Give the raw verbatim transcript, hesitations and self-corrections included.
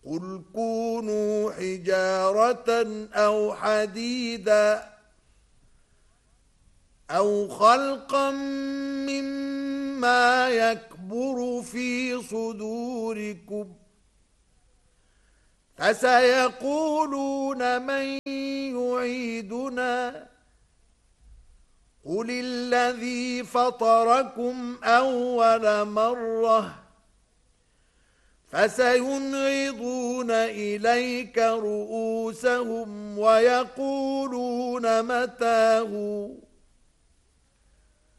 قل كونوا حجارة أو حديدا أو خلقا مما يكبر في صدوركم فسيقولون من يعيدنا قل الذي فطركم أول مرة فسينغضون إليك رؤوسهم ويقولون متى هو